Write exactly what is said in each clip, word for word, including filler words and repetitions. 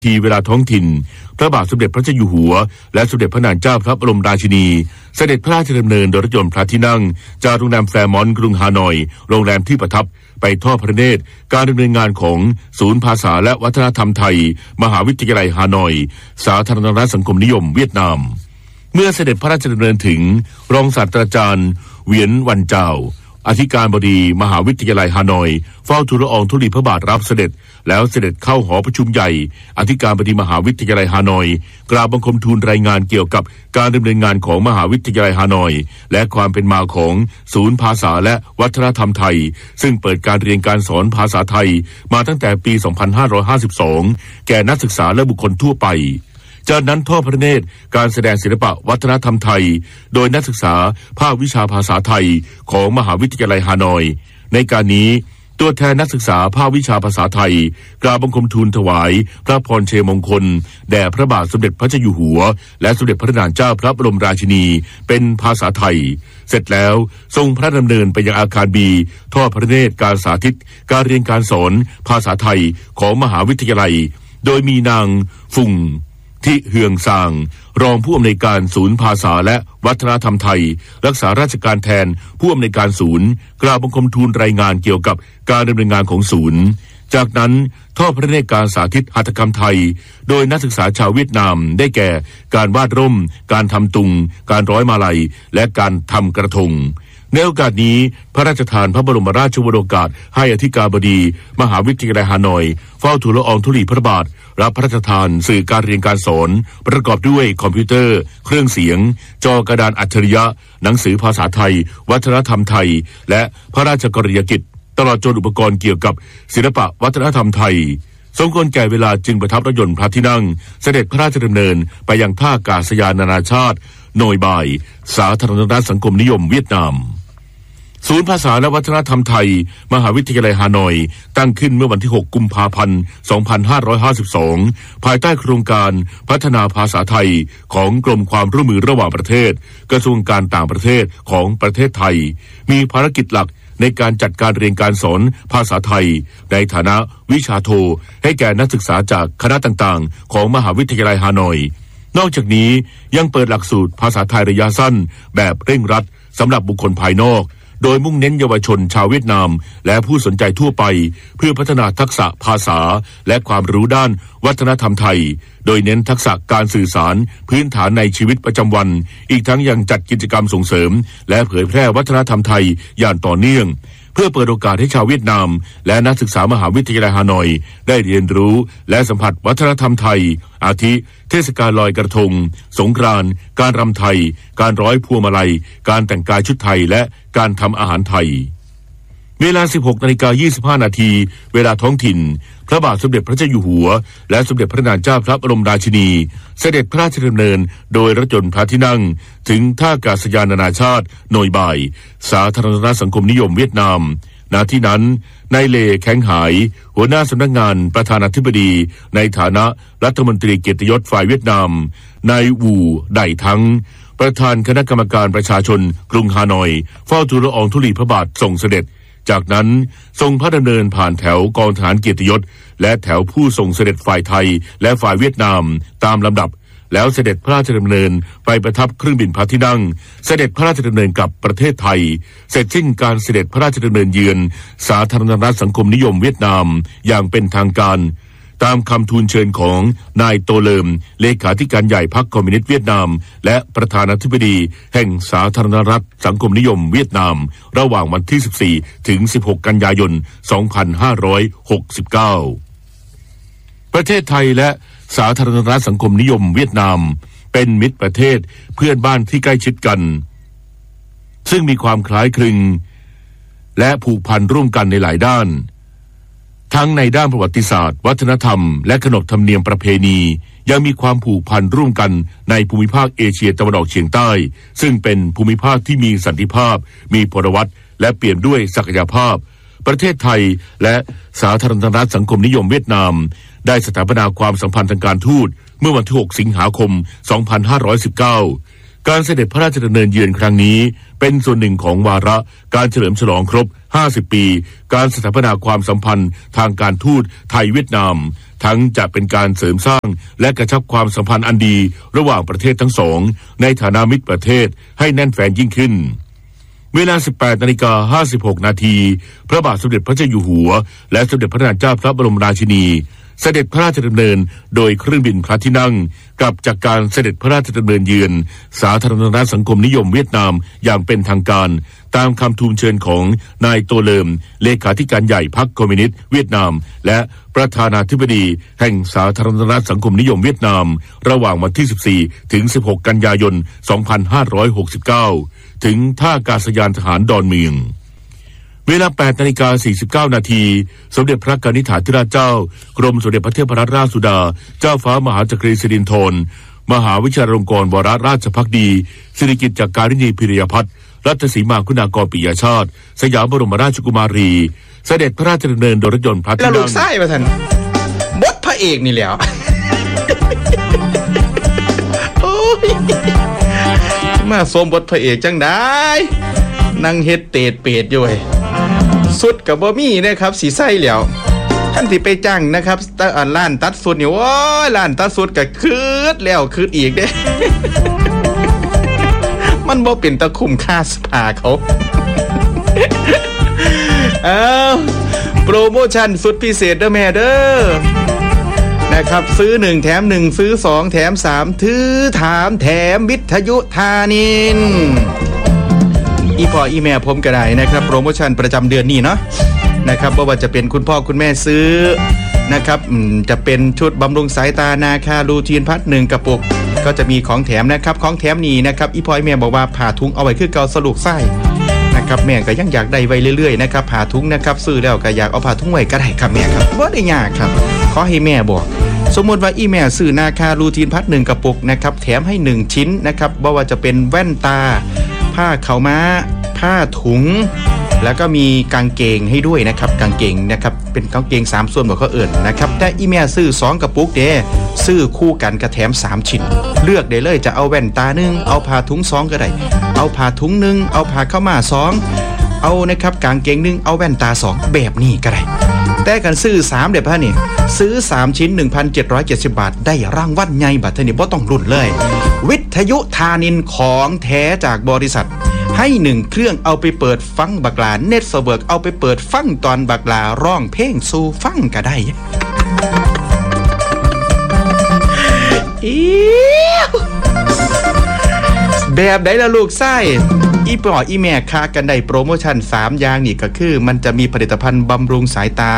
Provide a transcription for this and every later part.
ทีเวลาท้องถิ่นพระบาทสมเด็จพระเจ้าอยู่หัวและสมเด็จพระนางเจ้าพระบรมราชินีเสด็จพระราชดำเนินโดยรถยนต์พระที่นั่งจากโรงแรมแฟร์มอนต์กรุงฮานอยโรงแรมที่ประทับไปทอดพระเนตรการดำเนินงานของศูนย์ภาษาและวัฒนธรรมไทยมหาวิทยาลัยฮานอยสาธารณรัฐสังคมนิยมเวียดนามเมื่อเสด็จพระราชดำเนินถึงรองศาสตราจารย์เหวียนวันเจ้าอธิการบดีมหาวิทยาลัยฮานอยเฝ้าทูลละอองธุลีพระบาทรับเสด็จแล้วเสด็จเข้าหอประชุมใหญ่อธิการบดีมหาวิทยาลัยฮานอยกราบบังคมทูลรายงานเกี่ยวกับการดำเนินงานของมหาวิทยาลัยฮานอยและความเป็นมาของศูนย์ภาษาและวัฒนธรรมไทยซึ่งเปิดการเรียนการสอนภาษาไทยมาตั้งแต่ปี สองพันห้าร้อยห้าสิบสอง แก่นักศึกษาและบุคคลทั่วไปจากนั้นทอดพระเนตรการแสดงศิลปะวัฒนธรรมไทยโดยนักศึกษาภาควิชาภาษาไทยของมหาวิทยาลัยฮานอยในการนี้ตัวแทนนักศึกษาภาควิชาภาษาไทยกราบบังคมทูลถวายพระพรเชยมงคลแด่พระบาทสมเด็จพระเจ้าอยู่หัวและสมเด็จพระนางเจ้าพระบรมราชินีเป็นภาษาไทยเสร็จแล้วทรงพระดำเนินไปยังอาคารบีทอดพระเนตรการสาธิตการเรียนการสอนภาษาไทยของมหาวิทยาลัยโดยมีนางฟุงที่เฮืองซางรองผู้อำนวยการศูนย์ภาษาและวัฒนธรรมไทยรักษาราชการแทนผู้อำนวยการศูนย์กราบบังคมทูลรายงานเกี่ยวกับการดำเนินงานของศูนย์จากนั้นทอดพระเนตรการสาธิตหัตถกรรมไทยโดยนักศึกษาชาวเวียดนามได้แก่การวาดร่มการทำตุงการร้อยมาลัยและการทำกระทงในโอกาสนี้พระราชทานพระบรมราชวโรกาสให้อธิการบดีมหาวิทยาลัยฮานอยเฝ้าทูลละอองธุลีพระบาทรับพระราชทานสื่อการเรียนการสอนประกอบด้วยคอมพิวเตอร์เครื่องเสียงจอกระดานอัจฉริยะหนังสือภาษาไทยวัฒนธรรมไทยและพระราชกรณียกิจตลอดจนอุปกรณ์เกี่ยวกับศิลปะวัฒนธรรมไทยสมควรแก่เวลาจึงประทับรถยนต์พระที่นั่งเสด็จพระราชดำเนินไปยังท่าอากาศยานนานาชาติโนยบายสาธารณรัฐสังคมนิยมเวียดนามศูนย์ภาษาและวัฒนธรรมไทยมหาวิทยาลัยฮานอยตั้งขึ้นเมื่อวันที่หกกุมภาพันธ์สองพันห้าร้อยห้าสิบสองภายใต้โครงการพัฒนาภาษาไทยของกรมความร่วมมือระหว่างประเทศกระทรวงการต่างประเทศของประเทศไทยมีภารกิจหลักในการจัดการเรียนการสอนภาษาไทยในฐานะวิชาโทให้แก่นักศึกษาจากคณะต่างๆของมหาวิทยาลัยฮานอยนอกจากนี้ยังเปิดหลักสูตรภาษาไทยระยะสั้นแบบเร่งรัดสำหรับบุคคลภายนอกโดยมุ่งเน้นเยาวชนชาวเวียดนามและผู้สนใจทั่วไปเพื่อพัฒนาทักษะภาษาและความรู้ด้านวัฒนธรรมไทยโดยเน้นทักษะการสื่อสารพื้นฐานในชีวิตประจำวันอีกทั้งยังจัดกิจกรรมส่งเสริมและเผยแพร่วัฒนธรรมไทยอย่างต่อเนื่องเพื่อเปิดโอกาสให้ชาวเวียดนามและนักศึกษามหาวิทยาลัยฮานอยได้เรียนรู้และสัมผัสวัฒนธรรมไทยอาทิเทศกาลลอยกระทงสงกรานต์การรำไทยการร้อยพวงมาลัยการแต่งกายชุดไทยและการทำอาหารไทยเวลา สิบหกนาฬิกายี่สิบห้านาทีเวลาท้องถิ่นพระบาทสมเด็จพระเจ้าอยู่หัวและสมเด็จพระนางเจ้าพระบรมราชินีเสด็จพระราชดำเนินโดยรถยนต์พระที่นั่งถึงท่าอากาศยานนานาชาติโนยบายสาธารณรัฐสังคมนิยมเวียดนามณที่นั้นนายเลแข้งหายหัวหน้าสำนักงานประธานาธิบดีในฐานะรัฐมนตรีเกียรติยศฝ่ายเวียดนามนายวูได่ทั้งประธานคณะกรรมการประชาชนกรุงฮานอยเฝ้าทูลละอองธุลีพระบาททรงเสด็จจากนั้นทรงพระดำเนินผ่านแถวกองทหารเกียรติยศและแถวผู้ทรงเสด็จฝ่ายไทยและฝ่ายเวียดนามตามลำดับแล้วเสด็จพระราชดำเนินไปประทับเครื่องบินพระที่นั่งเสด็จพระราชดำเนินกลับประเทศไทยเสร็จสิ้นการเสด็จพระราชดำเนินเยือนสาธารณรัฐสังคมนิยมเวียดนามอย่างเป็นทางการตามคำทูลเชิญของนายโตเลิมเลขาธิการใหญ่พรรคคอมมิวนิสต์เวียดนามและประธานาธิบดีแห่งสาธารณรัฐสังคมนิยมเวียดนามระหว่างวันที่สิบสี่ถึงสิบหกกันยายนสองพันห้าร้อยหกสิบเก้าประเทศไทยและสาธารณรัฐสังคมนิยมเวียดนามเป็นมิตรประเทศเพื่อนบ้านที่ใกล้ชิดกันซึ่งมีความคล้ายคลึงและผูกพันร่วมกันในหลายด้านทั้งในด้านประวัติศาสตร์วัฒนธรรมและขนบธรรมเนียมประเพณียังมีความผูกพันร่วมกันในภูมิภาคเอเชียตะวันออกเฉียงใต้ซึ่งเป็นภูมิภาคที่มีสันติภาพมีพลวัตและเปลี่ยนด้วยศักยภาพประเทศไทยและสาธารณรัฐสังคมนิยมเวียดนามได้สถาปนาความสัมพันธ์ทางการทูตเมื่อวันที่หกสิงหาคมสองพันห้าร้อยสิบเก้าการเสด็จพระราชดำเนินเยือนครั้งนี้เป็นส่วนหนึ่งของวาระการเฉลิมฉลองครบห้าสิบปีการสถาปนาความสัมพันธ์ทางการทูตไทยเวียดนามทั้งจะเป็นการเสริมสร้างและกระชับความสัมพันธ์อันดีระหว่างประเทศทั้งสองในฐานะมิตรประเทศให้แน่นแฟ้นยิ่งขึ้นเวลา สิบแปดนาฬิกาห้าสิบหกนาทีพระบาทสมเด็จพระเจ้าอยู่หัวและสมเด็จพระนางเจ้าพระบรมราชินีเสด็จพระราชดำเนินโดยเครื่องบินพระที่นั่งกลับจากการเสด็จพระราชดำเนินเยือนสาธารณรัฐสังคมนิยมเวียดนามอย่างเป็นทางการตามคำทูลเชิญของนายโตเลิมเลขาธิการใหญ่พรรคคอมมิวนิสต์เวียดนามและประธานาธิบดีแห่งสาธารณรัฐสังคมนิยมเวียดนามระหว่างวันที่สิบสี่ถึงสิบหกกันยายนสองพันห้าร้อยหกสิบเก้าถึงท่าอากาศยานทหารดอนเมืองเวลา แปดนาฬิกาสี่สิบเก้านาทีสมเด็จพระกนิษฐาธิราชเจ้ากรมสมเด็จพระเทพรัตนราชสุดาเจ้าฟ้ามหาจักรีสิรินธรมหาวิชาลงกรณวรราชภักดีสิริกิติ์จักรินีพิริยพัฒน์รัตสีมาคุณากรปิยชาติสยามบรมราชกุมารีเสด็จพระราชดำเนินโดยรถยนต์พระที่นั่งแล้วลูกไส้มาท่านบทพระเอกนี่แหล้วโอ้ยมาสมบทพระเอกจังได้นั่งเฮ็ดเตดเปดอยู่สุดกับบ่มีนะครับสีไส้แล้วท่านที่ไปจ้างนะครับร้านตัดสุดนี่โอ้ยร้านตัดสุดก็คืดแล้วคืดอีกเด้ มันบ่เป็นตะคุ้มค่าสภาเขา อ้าวโปรโมชั่นสุดพิเศษเด้อแม่เด้อนะครับซื้อหนึ่งแถมหนึ่งซื้อสองแถมสามถือถามแถมวิทยุธานินอีพออีแม่ผมก็ได้นะครับโปรโมชั่นประจำเดือนนี้เนาะนะครับว่าจะเป็นคุณพ่อคุณแม่ซื้อนะครับจะเป็นชุดบำรุงสายตานาคาลูทีนพัดหนึ่งกระปุกก็จะมีของแถมนะครับของแถมนี้นะครับอีพออีแม่บอกว่าผ่าทุงเอาไว้คือเกาสลุกไส้นะครับแม่ก็ยังอยากได้ไว้เรื่อยๆนะครับผ่าทุงนะครับซื้อแล้วก็อยากเอาผ่าทุงไว้ก็ได้ครับแม่ครับบ่ได้ยากครับขอให้แม่บอกสมมติว่าอีแม่ซื้อนาคาลูทีนพัดหนึ่งกระปุกนะครับแถมให้หนึ่งชิ้นนะครับบ่ว่าจะเป็นแว่นตาผ้าขาวม้าผ้าถุงแล้วก็มีกางเกงให้ด้วยนะครับกางเกงนะครับเป็นกางเกงสามส่วนบอกเขาเอิ่นนะครับแต่อีแม่ซื้อสองกระปุกเด้ซื้อคู่กันกระแถมสามชิ้นเลือกได้เลยจะเอาแว่นตาหนึ่งเอาผ้าถุงสองก็ได้เอาผ้าถุงหนึ่งเอาผ้าเข้ามาสองเอานะครับกางเกงหนึ่งเอาแว่นตาสองแบบนี้ก็ได้แต่กันซื้อสามเดี๋ยวพ่อนี่ซื้อสามชิ้น หนึ่งพันเจ็ดร้อยเจ็ดสิบ บาทได้รางวัลใหญ่บัดเทนี่บ่ต้องรุ่นเลยวิทยุธานินของแท้จากบริษัทให้หนึ่งเครื่องเอาไปเปิดฟังบักลาเน็ตเวิร์กเอาไปเปิดฟังตอนบักลาร้องเพลงสู่ฟังก็ได้อีแบบไหนล่ะลูกไส้อีปออีแม่ค้ากันได้โปรโมชั่นสามอย่างนี่ก็คือมันจะมีผลิตภัณฑ์บำรุงสายตา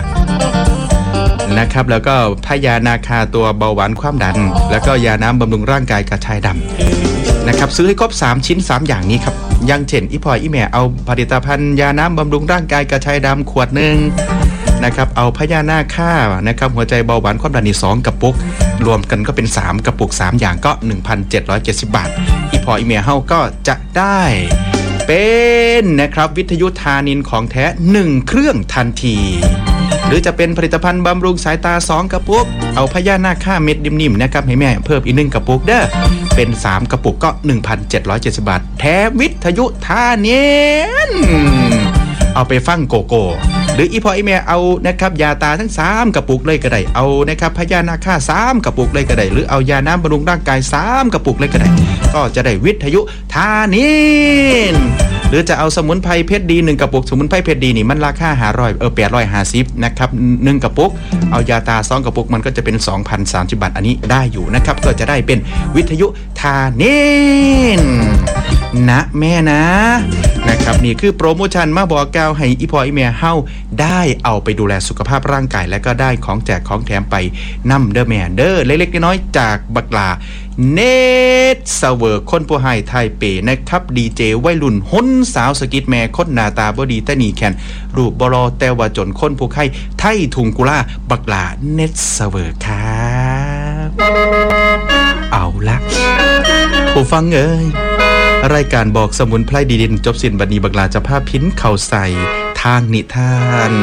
นะครับแล้วก็พยานาคาตัวเบาหวานความดันแล้วก็ยาน้ำบำรุงร่างกายกระชายดำนะครับซื้อให้ครบสามชิ้นสามอย่างนี้ครับอย่างเช่นอีพออีแม่เอาผลิตภัณฑ์ยาน้ำบำรุงร่างกายกระชายดำขวดหนึ่งนะครับเอาพยานาคานะครับหัวใจเบาหวานความดันนี่สองกระปุกรวมกันก็เป็นสามกระปุกสามอย่างก็ หนึ่งพันเจ็ดร้อยเจ็ดสิบ บาทอีพออีแม่เฮาก็จะได้เป็นนะครับวิทยุธานินของแท้หนึ่งเครื่องทันทีหรือจะเป็นผลิตภัณฑ์บำรุงสายตาสองกระปุกเอาพญานาคาเม็ดนิ่มๆนะครับให้แม่เพิ่มอีกหนึ่งกระปุกเด้อเป็นสามกระปุกก็ หนึ่งพันเจ็ดร้อยเจ็ดสิบ บาทแถมวิทยุธานินเอาไปฟังโกโก้หรืออีพออีแม่เอานะครับยาตาทั้งสามกระปุกเลยก็ได้เอานะครับพญานาคาสามกระปุกเลยก็ได้หรือเอายาน้ำบำรุงร่างกายสามกระปุกเลยก็ได้ก็จะได้วิทยุธานินหรือจะเอาสมุนไพรเพชรดีหนึ่งกระปุกสมุนไพรเพชรดีนี่มันราคาห้าร้อยเออแปดร้อยห้าสิบนะครับหนึ่งกระปุกเอายาตาสองกระปุกมันก็จะเป็น สองพันสามสิบ บาทอันนี้ได้อยู่นะครับก็จะได้เป็นวิทยุธานินนะแม่นะนะครับนี่คือโปรโมชั่นมาบอกกล่าวให้อีพออีแม่เฮาได้เอาไปดูแลสุขภาพร่างกายและก็ได้ของแจกของแถมไปนำเด้อแม่เด้อเล็กๆน้อยๆจากบักลาเนตเซเวอร์คนผู้ให้ไทยเปนะครับดีเจวัยรุ่นฮ้นสาวสกิดแม่คนหน้าตาบ่ดีแต่นี่แคนรูปบ่รอแต่ว่าจนคนผู้ไข้ไทยทุงกุลาบักลาเนตเซเวอร์ครับเอาละผู้ฟังเอ้ยรายการบอกสมุนไพรดีดินจบสิ้นบัดนี้บักลาจะพาพิ้นเข้าใส่ทางนิทาน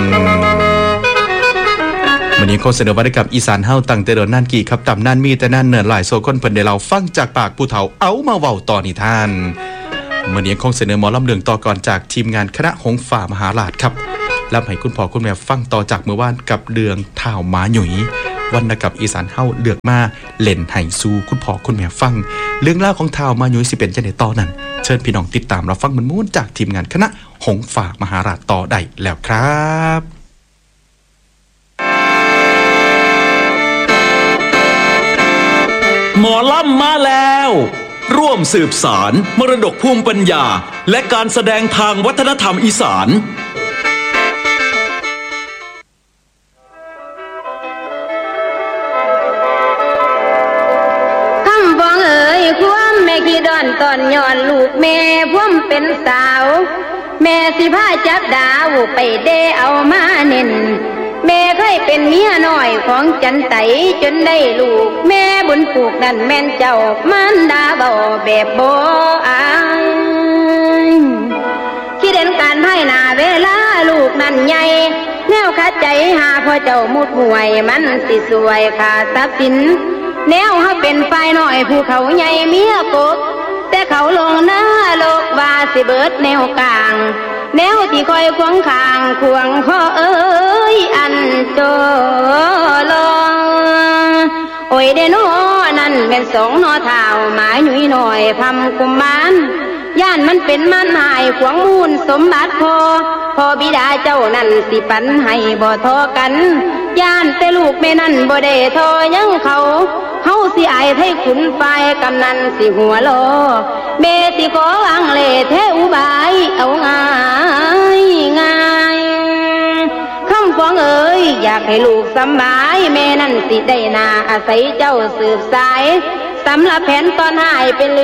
วันนี้โฆษณาวัฒนกรรมอีสานเฮาตั้งแต่เดินนั่นกี่ครับตำนั่นมีแต่นั่นเนินหลายโซคนเพิ่นได้เราฟังจากปากผู้เฒ่าเอามาเว้าต่อนิทานวันนี้โฆษณาหมอลำเลืองต่อก่อนจากทีมงานคณะหงส์ฝ่ามหาราชครับรับให้คุณพ่อคุณแม่ฟังต่อจากเมื่อวานกับเรื่องท้าวหมาหยุยวรรณกรรมอีสานเฮาเลือกมาเล่นให้สู่คุณพ่อคุณแม่ฟังเรื่องเล่าของท้าวมายุ้ยสิเป็นจังได๋ต่อนั้นเชิญพี่น้องติดตามรับฟังมันม่วนจากทีมงานคณะหงส์ฝ่ามหาราชต่อได้แล้วครับหมอลำมาแล้วร่วมสืบสารมรดกภูมิปัญญาและการแสดงทางวัฒนธรรมอีสานคำฟ้องเอ๋ยความแม่ขี้ดอนตอนย้อนลูกแม่พ่วมเป็นสาวแม่สิพาจับดาวไปเดเอามาเน้นแม่เคยเป็นเมียน้อยของจันไตจนได้ลูกแม่บุญปลูกนั่นแม่นเจ้ามันดาบ่แบบบ่อายคิดเห็นการให้หน้าเวลาลูกนั่นใหญ่แนวขัดใจหาพ่อเจ้ามุดห่วยมันสิสวยขาดทรัพย์สินแนวเฮาเป็นฝ่ายน้อยผู้เขาใหญ่เมียกบแต่เขาลงหน้าโลกว่าสิเบิดแนวกลางแนวที่คอยควงคางควงข้อเอ้ยอันโจลองโอ้ยเดโนนั่นเป็นสองนอเท้าหมายหนุ่ยหน่อยพำกุมมานย่านมันเป็นมันหายขวงมูลสมบัติพอพอบิดาเจ้านั่นสิปันให้บ่ทอกันย่านแต่ลูกแม่นั่นบ่ได้ทอยังเขาเฮาสิอายให้ขุนไฟกำนันสิหัวโลเบสิขอวางเลเทอุบายเอาง่ายง่ายคำฟ้องเอ๋ยอยากให้ลูกสำบายแม่นั่นสิได้นาอาศัยเจ้าสืบสายสำหรับแผนตอนหายเป็น